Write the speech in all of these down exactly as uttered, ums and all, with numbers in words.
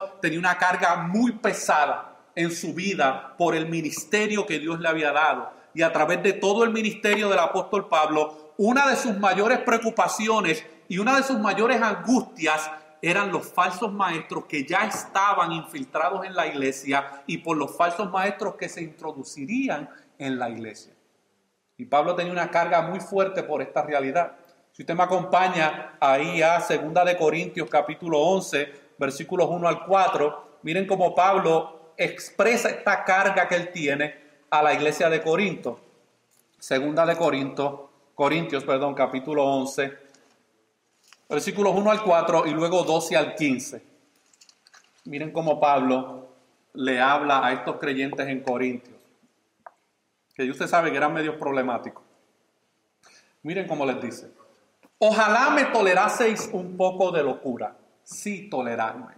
Pablo tenía una carga muy pesada en su vida por el ministerio que Dios le había dado. Y a través de todo el ministerio del apóstol Pablo, una de sus mayores preocupaciones y una de sus mayores angustias eran los falsos maestros que ya estaban infiltrados en la iglesia y por los falsos maestros que se introducirían en la iglesia. Y Pablo tenía una carga muy fuerte por esta realidad. Si usted me acompaña ahí a segunda de Corintios capítulo once, versículos uno al cuatro, miren cómo Pablo expresa esta carga que él tiene a la iglesia de Corinto. Segunda de Corinto, Corintios, perdón, capítulo once, versículos uno al cuatro y luego doce al quince. Miren cómo Pablo le habla a estos creyentes en Corintios, que usted sabe que eran medios problemáticos. Miren cómo les dice: ojalá me toleraseis un poco de locura. Sí, tolerarme.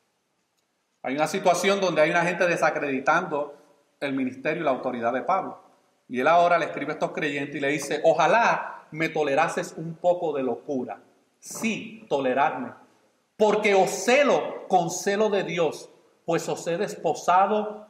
Hay una situación donde hay una gente desacreditando el ministerio y la autoridad de Pablo. Y él ahora le escribe a estos creyentes y le dice: ojalá me tolerases un poco de locura. Sí, tolerarme. Porque os celo con celo de Dios, pues os he desposado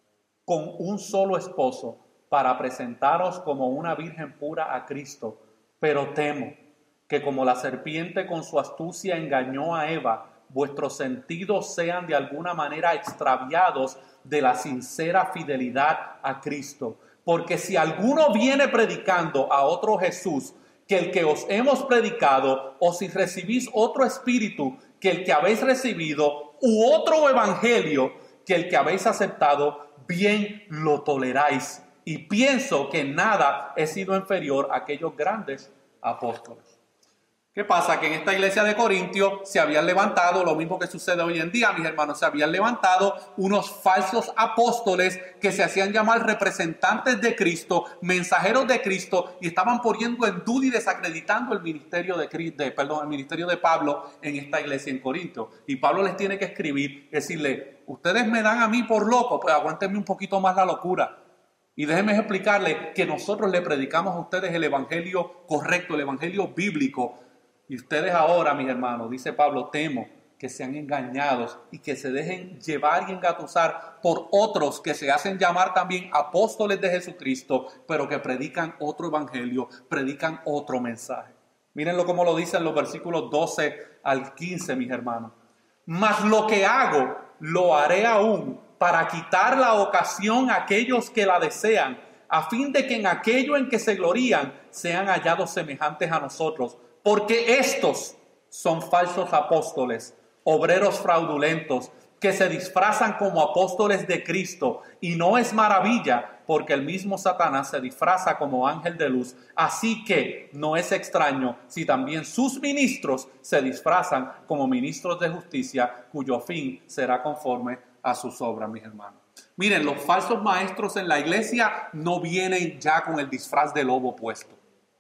con un solo esposo para presentaros como una virgen pura a Cristo. Pero temo que como la serpiente con su astucia engañó a Eva, vuestros sentidos sean de alguna manera extraviados de la sincera fidelidad a Cristo. Porque si alguno viene predicando a otro Jesús que el que os hemos predicado, o si recibís otro espíritu que el que habéis recibido, u otro evangelio que el que habéis aceptado, bien lo toleráis. Y pienso que nada he sido inferior a aquellos grandes apóstoles. ¿Qué pasa? Que en esta iglesia de Corintio se habían levantado, lo mismo que sucede hoy en día, mis hermanos, se habían levantado unos falsos apóstoles que se hacían llamar representantes de Cristo, mensajeros de Cristo, y estaban poniendo en duda y desacreditando el ministerio de, de, perdón, el ministerio de Pablo en esta iglesia en Corinto. Y Pablo les tiene que escribir, decirle: ustedes me dan a mí por loco, pues aguántenme un poquito más la locura. Y déjenme explicarles que nosotros le predicamos a ustedes el evangelio correcto, el evangelio bíblico. Y ustedes ahora, mis hermanos, dice Pablo, temo que sean engañados y que se dejen llevar y engatusar por otros que se hacen llamar también apóstoles de Jesucristo, pero que predican otro evangelio, predican otro mensaje. Mírenlo como lo dicen los versículos doce al quince, mis hermanos. Mas lo que hago, lo haré aún para quitar la ocasión a aquellos que la desean, a fin de que en aquello en que se glorían sean hallados semejantes a nosotros. Porque estos son falsos apóstoles, obreros fraudulentos, que se disfrazan como apóstoles de Cristo. Y no es maravilla, porque el mismo Satanás se disfraza como ángel de luz. Así que no es extraño si también sus ministros se disfrazan como ministros de justicia, cuyo fin será conforme a sus obras, mis hermanos. Miren, los falsos maestros en la iglesia no vienen ya con el disfraz de lobo puesto.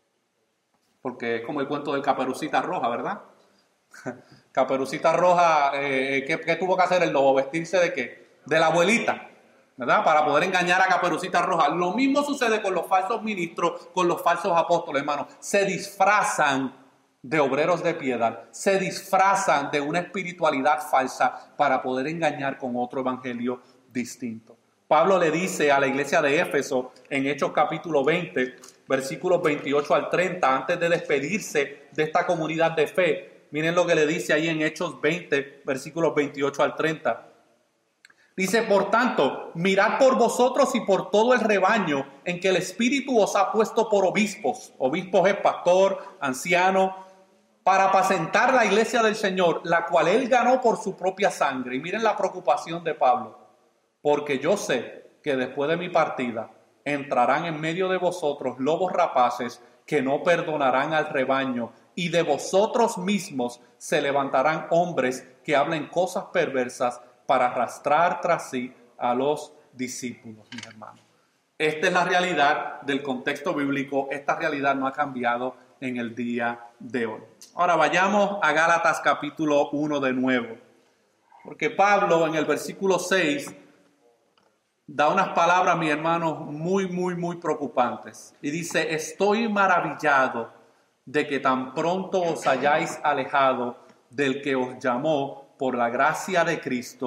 Porque es como el cuento del Caperucita Roja, ¿verdad? Caperucita Roja, eh, ¿qué, ¿qué tuvo que hacer el lobo? ¿Vestirse de qué? De la abuelita, ¿verdad? Para poder engañar a Caperucita Roja. Lo mismo sucede con los falsos ministros, con los falsos apóstoles, hermanos. Se disfrazan de obreros de piedad, se disfrazan de una espiritualidad falsa para poder engañar con otro evangelio distinto. Pablo le dice a la iglesia de Éfeso en Hechos capítulo veinte, versículos veintiocho al treinta, antes de despedirse de esta comunidad de fe. Miren lo que le dice ahí en Hechos veinte, versículos veintiocho al treinta. Dice: por tanto, mirad por vosotros y por todo el rebaño en que el Espíritu os ha puesto por obispos. Obispos es pastor, anciano, para apacentar la iglesia del Señor, la cual él ganó por su propia sangre. Y miren la preocupación de Pablo. Porque yo sé que después de mi partida entrarán en medio de vosotros lobos rapaces que no perdonarán al rebaño, y de vosotros mismos se levantarán hombres que hablen cosas perversas para arrastrar tras sí a los discípulos, mis hermanos. Esta es la realidad del contexto bíblico. Esta realidad no ha cambiado en el día de hoy. Ahora vayamos a Gálatas capítulo uno de nuevo. Porque Pablo en el versículo seis da unas palabras, mis hermanos, muy, muy, muy preocupantes. Y dice: estoy maravillado de que tan pronto os hayáis alejado del que os llamó por la gracia de Cristo